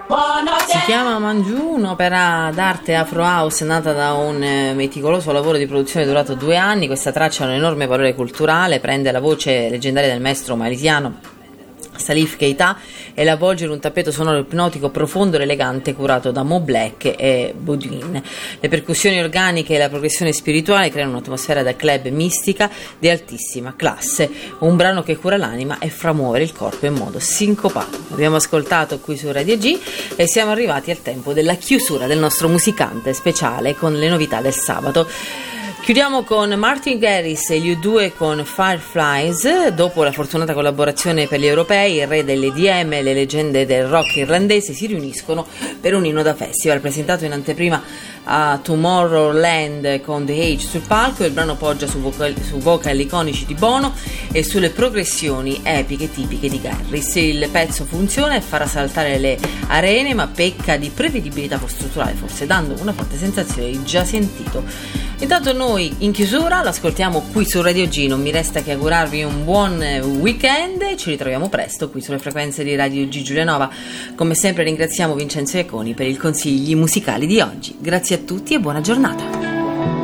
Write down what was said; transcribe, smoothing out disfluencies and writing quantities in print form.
Si chiama Mangiù, un'opera d'arte Afro House nata da un meticoloso lavoro di produzione durato 2 anni. Questa traccia ha un enorme valore culturale, prende la voce leggendaria del maestro malisiano Salif Keita e la avvolge in un tappeto sonoro ipnotico profondo ed elegante curato da Mo Black e Baudouin. Le percussioni organiche e la progressione spirituale creano un'atmosfera da club mistica di altissima classe, un brano che cura l'anima e fa muovere il corpo in modo sincopato. Abbiamo ascoltato qui su Radio G e siamo arrivati al tempo della chiusura del nostro musicante speciale con le novità del sabato. Chiudiamo con Martin Garrix e gli U2 con Fireflies. Dopo la fortunata collaborazione per gli europei, il re dell'EDM e le leggende del rock irlandese si riuniscono per un inno da festival presentato in anteprima a Tomorrowland con The Age sul palco. Il brano poggia su vocal iconici di Bono e sulle progressioni epiche tipiche di Garrix. Il pezzo funziona e farà saltare le arene, ma pecca di prevedibilità strutturale, forse dando una forte sensazione di già sentito. Intanto noi in chiusura l'ascoltiamo qui su Radio G. Non mi resta che augurarvi un buon weekend. Ci ritroviamo presto qui sulle frequenze di Radio G Giulianova. Come sempre ringraziamo Vincenzo Iaconi per i consigli musicali di oggi. Grazie a tutti e buona giornata.